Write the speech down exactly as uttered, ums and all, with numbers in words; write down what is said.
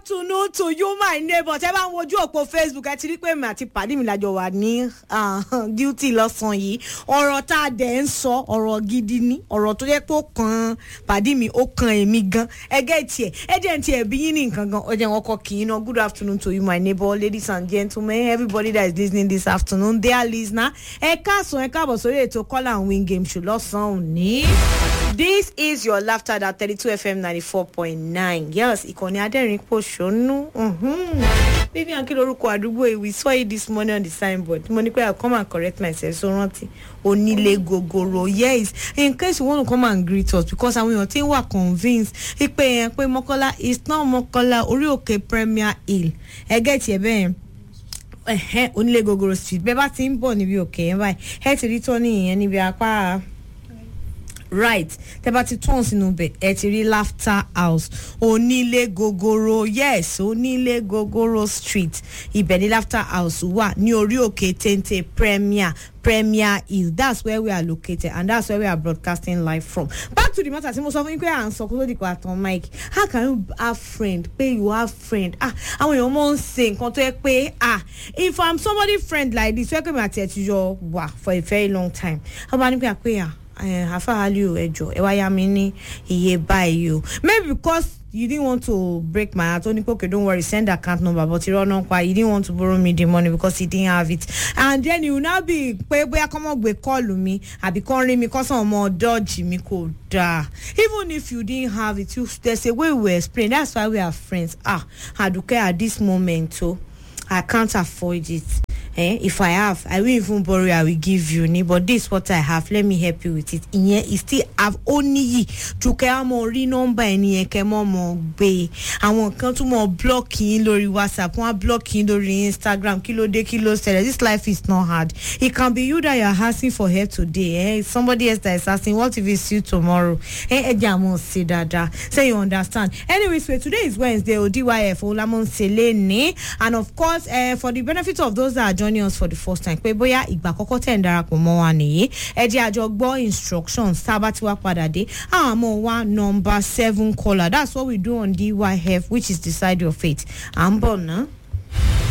afternoon to you, my neighbor. Tẹ́ bá ń wojú òpó Facebook ẹ ti rí pé mi àti pàdé mi lájọ wà ní duty lọ́sàn yìí. Ọ̀rọ̀ tá a dẹ̀ ń sọ ọ̀rọ̀ gidi ni. Ọ̀rọ̀ tó jẹ́ pé ó kan pàdé mi, ó kan èmi gan. Ẹ gẹ́ tiẹ̀, ẹ jẹ́ ti ẹ̀ bí yín ní nǹkan gan. Ó jẹ́ wọn kọ kì í ná. Good afternoon to you, my neighbor, ladies and gentlemen, everybody that is listening this afternoon, dear listener. Ẹ káàsán, ẹ káàbọ̀ sórí ètò Call and Win Game Show lọ́sàn òní. This is your laughter at thirty-two F M ninety-four point nine. Yes, ìkànnì Adẹ́rìn Pòṣónú. Mhm. Vivian kí lorúkọ àdúgbò yìí. We saw it this morning on the signboard. Mo ní pé I'll come and correct myself. So rántí Onílé Gogoro. Yes, in case you want to come and greet us because àwọn èèyàn tí ń wà convinced pé yẹn pé Mọ́kọ́lá is not Mọ́kọ́lá orí òkè Premier Hill. Ẹ get ẹ bẹ́ẹ̀. Ẹ̀hẹ́ Onílé Gogoro street. Bẹ́ẹ̀ bá ti ń bọ̀ níbi òkè yẹn báyìí. Ẹ ti rí Tony yẹn níbi apá right tẹ́ bá ti turn sínú bẹ̀ ẹ ti rí Laughter House Onílé Gogoro. Yes, Onílé Gogoro street ibẹ̀ ní Laughter House wà ní orí òkè téńté Premier Premier Hill. That's where we are located and that's where we are broadcasting live from. Back to the matter, tí mo sọ fún yín pé à ń sọ kó tó di pa àtàn Mike. How can you have friend pé you have friend? Ah, àwọn èèyàn mọ̀ ń ṣe nǹkan tó yẹ pé ah if I'm somebody friend like this wẹ́n pé mi àti ẹ̀ ti jọ wà for a very long time. Wọ́n bá ní pé àpé à àfáàlì ò ẹjọ́ ẹ wá yá mi ní iye báyìí o. Maybe because you didn't want to break my heart. Only okay, don't worry, send the account number. But you don't know why you didn't want to borrow me the money because you didn't have it. And then you will now be where come up with call me. I be calling me because some more dodgy me could da. Even if you didn't have it, you there's a way we explain. That's why we are friends. Ah, I do care at this moment too. I can't afford it. Eh, if I have, I will even borrow. I will give you. But this is what I have. Let me help you with it. In here, you still have only to care more number any eke more more be. I want come to more blocking lori WhatsApp, one blocking lori Instagram. Kilo de kilo seller. This life is not hard. It can be you that you are asking for help today. Eh, somebody else that is asking, what if it's you tomorrow? Eh, eh, jamon say dada. Say you understand. Anyways, so today is Wednesday. O D Y F Olamon Selene, and of course, eh, for the benefit of those that are joining us for the first time pé bóyá ìgbà àkọ́kọ́ tẹ́ ń darapọ̀ mọ́ wa nìyí ẹ jẹ́ àjọ gbọ́ instructions tá a bá ti wá padà dé àwọn ọmọ wa number seven caller. That's what we do on D Y F, which is Decide Your Fate. À ń bọ̀ ná.